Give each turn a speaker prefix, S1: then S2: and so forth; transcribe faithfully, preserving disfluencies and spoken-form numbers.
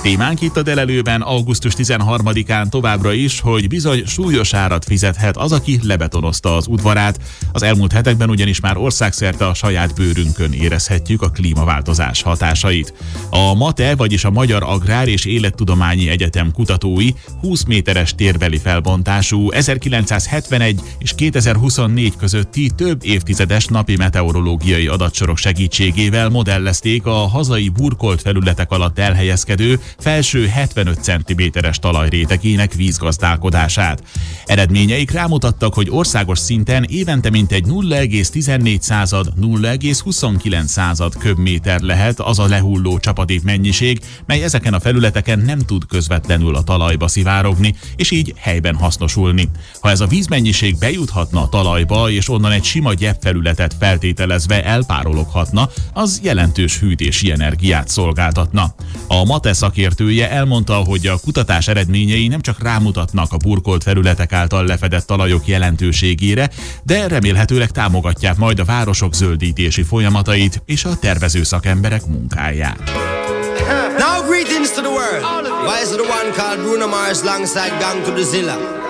S1: Témánk itt a Delelőben augusztus tizenharmadikán továbbra is, hogy bizony súlyos árat fizethet az, aki lebetonozta az udvarát. Az elmúlt hetekben ugyanis már országszerte a saját bőrünkön érezhetjük a klímaváltozás hatásait. A MATE, vagyis a Magyar Agrár és Élettudományi Egyetem kutatói húsz méteres térbeli felbontású ezerkilencszázhetvenegy és kétezer-huszonnégy közötti több évtizedes napi meteorológiai adatsorok segítségével modellezték a hazai burkolt felületek alatt elhelyezkedő felső hetvenöt centiméteres talajrétegének vízgazdálkodását. Eredményeik rámutattak, hogy országos szinten évente mintegy nulla egész tizennégy - nulla egész huszonkilenc köbméter lehet az a lehulló csapadék mennyiség, mely ezeken a felületeken nem tud közvetlenül a talajba szivárogni, és így helyben hasznosulni. Ha ez a vízmennyiség bejuthatna a talajba, és onnan egy sima gyepfelületet feltételezve elpárologhatna, az jelentős hűtési energiát szolgáltatna. A MATE szakértője elmondta, hogy a kutatás eredményei nem csak rámutatnak a burkolt felületek által lefedett talajok jelentőségére, de remélhetőleg támogatják majd a városok zöldítési folyamatait és a tervező szakemberek munkáját.
S2: Now greetings to the world. Why is the one called Bruno Mars alongside Gang to the Zilla?